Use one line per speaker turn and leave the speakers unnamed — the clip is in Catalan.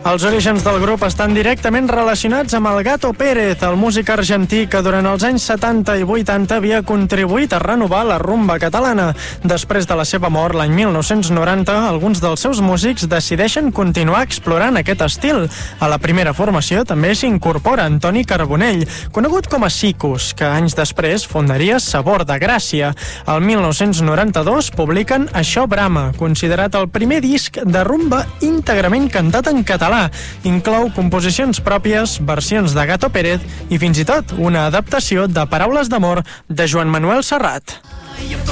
Els orígens del grup estan directament relacionats amb el Gato Pérez, el músic argentí que durant els anys 70 i 80 havia contribuït a renovar la rumba catalana. Després de la seva mort l'any 1990, alguns dels seus músics decideixen continuar explorant aquest estil. A la primera formació també s'incorpora Antoni Carbonell, conegut com a Sicus, que anys després fundaria Sabor de Gràcia. El 1992 publiquen Això Brama, considerat el primer disc de rumba íntegrament cantat en català. Inclou composicions pròpies, versions de Gato Pérez i fins i tot una adaptació de Paraules d'amor de Joan Manuel Serrat.